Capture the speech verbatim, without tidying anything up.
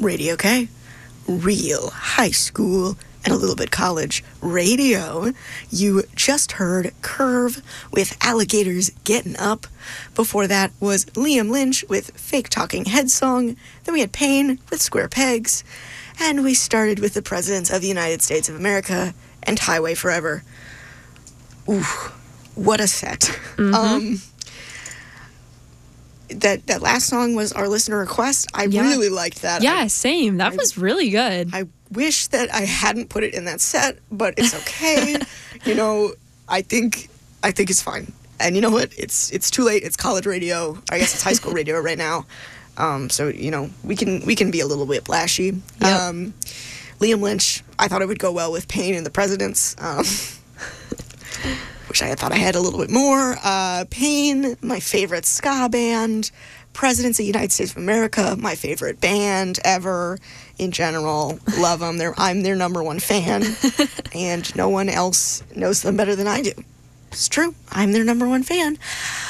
Radio K, real high school and a little bit college radio. You just heard Curve with Alligators Getting Up. Before that was Liam Lynch with Fake Talking Head Song. Then we had Payne with Square Pegs. And we started with the Presidents of the United States of America and Highway Forever. Ooh, what a set. Mm-hmm. Um, that that last song was our listener request. I yeah. really liked that. Yeah, I, same. That I, was really good. I wish that I hadn't put it in that set, but it's okay. you know, I think I think it's fine. And you know what? It's it's too late. It's college radio. I guess it's high school radio right now. Um, so you know, we can we can be a little bit flashy. Yep. Um, Liam Lynch, I thought it would go well with Payne and the Presidents. Um, which I thought I had a little bit more. Uh, Payne, my favorite ska band. Presidents of the United States of America, my favorite band ever in general. Love them. They're, I'm their number one fan, and no one else knows them better than I do. It's true. I'm their number one fan.